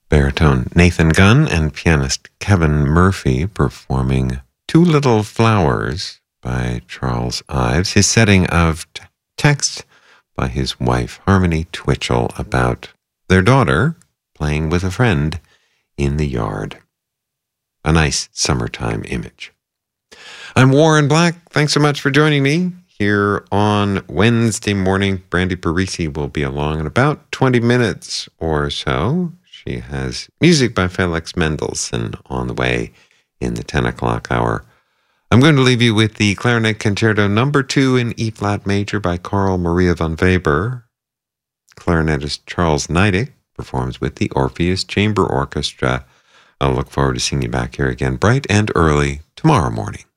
Baritone Nathan Gunn and pianist Kevin Murphy performing Two Little Flowers by Charles Ives, his setting of text by his wife Harmony Twitchell about their daughter playing with a friend in the yard. A nice summertime image. I'm Warren Black. Thanks so much for joining me here on Wednesday morning. Brandy Parisi will be along in about 20 minutes or so. She has music by Felix Mendelssohn on the way in the 10 o'clock hour. I'm going to leave you with the Clarinet Concerto No. 2 in E-flat major by Carl Maria von Weber. Clarinetist Charles Neidig performs with the Orpheus Chamber Orchestra. I'll look forward to seeing you back here again bright and early tomorrow morning.